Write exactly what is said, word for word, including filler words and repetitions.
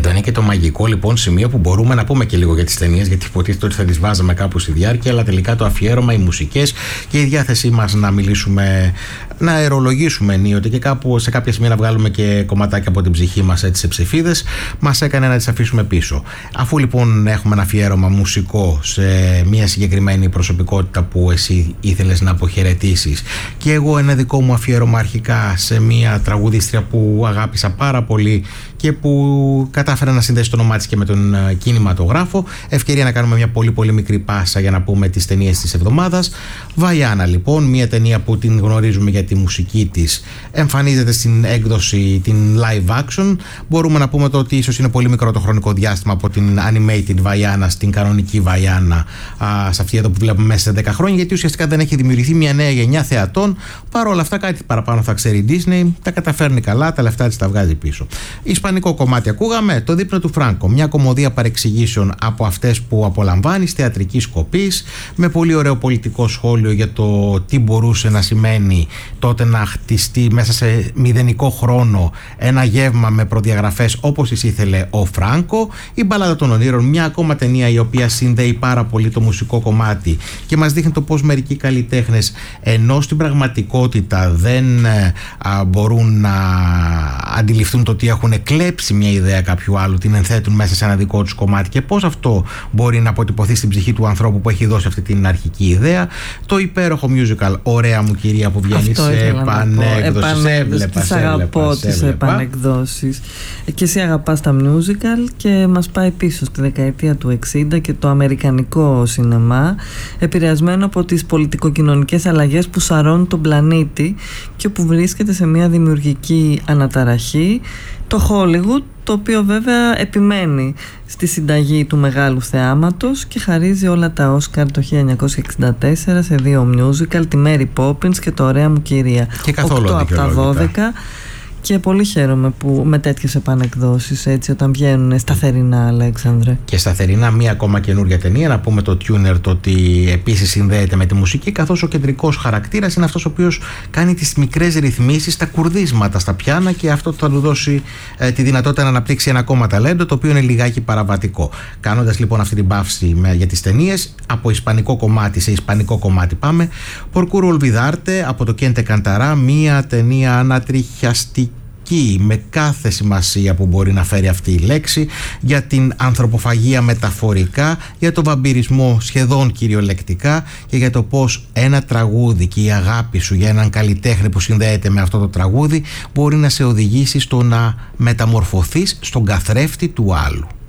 Εδώ είναι και το μαγικό λοιπόν σημείο που μπορούμε να πούμε και λίγο για τις ταινίες, γιατί υποτίθεται ότι θα τις βάζαμε κάπου στη διάρκεια, αλλά τελικά το αφιέρωμα, οι μουσικές και η διάθεσή μας να μιλήσουμε, να αερολογήσουμε ενίοτε και κάπου σε κάποια σημεία να βγάλουμε και κομματάκια από την ψυχή μας έτσι σε ψηφίδες, μας έκανε να τις αφήσουμε πίσω. Αφού λοιπόν έχουμε ένα αφιέρωμα μουσικό σε μια συγκεκριμένη προσωπικότητα που εσύ ήθελες να αποχαιρετήσεις, και εγώ ένα δικό μου αφιέρωμα αρχικά σε μια τραγουδίστρια που αγάπησα πάρα πολύ και που κατάφερε να συνδέσει το όνομά της και με τον κινηματογράφο, ευκαιρία να κάνουμε μια πολύ πολύ μικρή πάσα για να πούμε τις ταινίες της εβδομάδας. Βαϊάνα λοιπόν, μια ταινία που την γνωρίζουμε για τη μουσική της, εμφανίζεται στην έκδοση την live action. Μπορούμε να πούμε το ότι ίσως είναι πολύ μικρό το χρονικό διάστημα από την animated Βαϊάνα στην κανονική Βαϊάνα, σε αυτή εδώ που βλέπουμε μέσα σε δέκα χρόνια, γιατί ουσιαστικά δεν έχει δημιουργηθεί μια νέα γενιά θεατών. Παρ' όλα αυτά κάτι παραπάνω θα ξέρει η Disney, τα καταφέρνει καλά, τα λεφτά της τα βγάζει πίσω. Ισπανικό κομμάτι ακούγαμε, το δείπνο του Φράνκο, μια κομμωδία παρεξηγήσεων από αυτές που απολαμβάνεις, θεατρικής κοπής, με πολύ ωραίο πολιτικό σχόλιο για το τι μπορούσε να σημαίνει τότε να χτιστεί μέσα σε μηδενικό χρόνο ένα γεύμα με προδιαγραφές όπως τις ήθελε ο Φράνκο. Η Μπαλάδα των Ονείρων, μια ακόμα ταινία η οποία συνδέει πάρα πολύ το μουσικό κομμάτι και μας δείχνει το πώς μερικοί καλλιτέχνες, ενώ στην πραγματικότητα δεν α, μπορούν να αντιληφθούν το ότι έχουν κλέψει μια ιδέα κάποιου άλλου, την ενθέτουν μέσα σε ένα δικό τους κομμάτι, και πώς αυτό μπορεί να αποτυπωθεί στην ψυχή του ανθρώπου που έχει δώσει αυτή την αρχική ιδέα. Το υπέροχο musical Ωραία μου κυρία που βγαίνει σε επανέκδοση. Έβλεπα, τις αγαπώ τις επανεκδόσεις. Και εσύ αγαπάς τα musical και μας πάει πίσω στη δεκαετία του εξήντα και το αμερικανικό σινεμά, επηρεασμένο από τις πολιτικοκοινωνικές αλλαγές που σαρώνουν τον πλανήτη και που βρίσκεται σε μια δημιουργική αναταραχή. Το Hollywood, το οποίο βέβαια επιμένει στη συνταγή του μεγάλου θεάματος και χαρίζει όλα τα Όσκαρ το χίλια εννιακόσια εξήντα τέσσερα σε δύο musical, τη Mary Poppins και το Ωραία μου κυρία. Και καθόλου οκτώ από τα δώδεκα. Και πολύ χαίρομαι που με τέτοιες επανεκδόσεις, έτσι, όταν βγαίνουν σταθερινά, Αλέξανδρε. Και σταθερινά, μία ακόμα καινούργια ταινία. Να πούμε το Tuner, το ότι επίσης συνδέεται με τη μουσική, καθώς ο κεντρικός χαρακτήρας είναι αυτός ο οποίος κάνει τις μικρές ρυθμίσεις, τα κουρδίσματα στα πιάνα, και αυτό θα του δώσει ε, τη δυνατότητα να αναπτύξει ένα ακόμα ταλέντο, το οποίο είναι λιγάκι παραβατικό. Κάνοντας λοιπόν αυτή την παύση με, για τις ταινίες, από ισπανικό κομμάτι σε ισπανικό κομμάτι πάμε. Porcuro Olvidarte από το Κέντε Κανταρά, μία ταινία ανατριχιαστική με κάθε σημασία που μπορεί να φέρει αυτή η λέξη, για την ανθρωποφαγία μεταφορικά, για τον βαμπυρισμό σχεδόν κυριολεκτικά, και για το πως ένα τραγούδι και η αγάπη σου για έναν καλλιτέχνη που συνδέεται με αυτό το τραγούδι μπορεί να σε οδηγήσει στο να μεταμορφωθείς στον καθρέφτη του άλλου.